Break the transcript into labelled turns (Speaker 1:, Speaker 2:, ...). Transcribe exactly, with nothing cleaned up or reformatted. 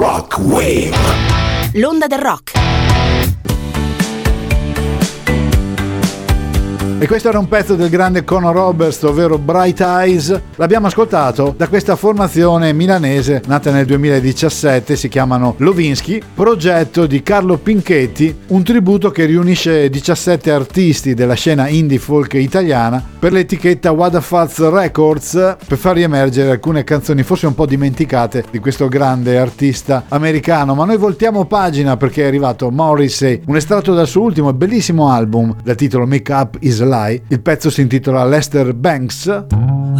Speaker 1: Rock Wave.
Speaker 2: L'onda del rock.
Speaker 3: E questo era un pezzo del grande Conor Oberst, ovvero Bright Eyes. L'abbiamo ascoltato da questa formazione milanese nata nel duemiladiciassette, si chiamano Lovinsky, progetto di Carlo Pinchetti, un tributo che riunisce diciassette artisti della scena indie folk italiana per l'etichetta Wadafaz Records, per far riemergere alcune canzoni forse un po' dimenticate di questo grande artista americano. Ma noi voltiamo pagina perché è arrivato Morrissey, un estratto dal suo ultimo e bellissimo album dal titolo Make Up Is Lie. Il pezzo si intitola Lester Banks.